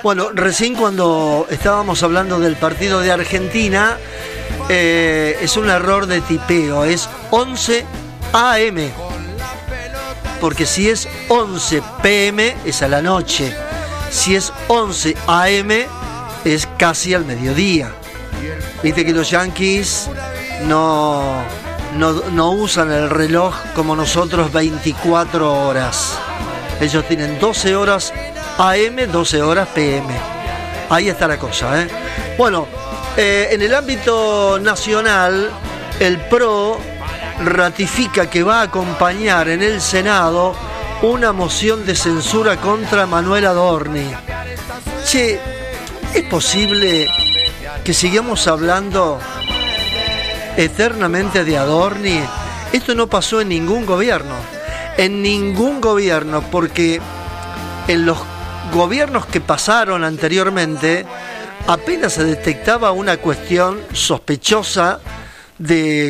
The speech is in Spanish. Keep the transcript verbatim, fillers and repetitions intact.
Bueno, recién cuando estábamos hablando del partido de Argentina, eh, es un error de tipeo, es once a eme. Porque si es once pe eme es a la noche, si es once a eme es casi al mediodía. Viste que los yanquis no, no, no usan el reloj como nosotros veinticuatro horas. Ellos tienen doce horas a eme, doce horas pe eme. Ahí está la cosa, ¿eh? Bueno, eh, en el ámbito nacional, el P R O ratifica que va a acompañar en el Senado una moción de censura contra Manuel Adorni. Che, ¿es posible que sigamos hablando eternamente de Adorni? Esto no pasó en ningún gobierno, en ningún gobierno, porque en los gobiernos que pasaron anteriormente apenas se detectaba una cuestión sospechosa de